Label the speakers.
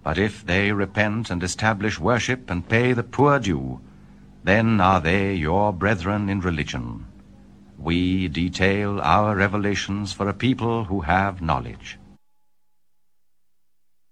Speaker 1: But if they repent and establish worship and pay the poor due, then are they your brethren in religion. We detail our revelations for a people who have knowledge.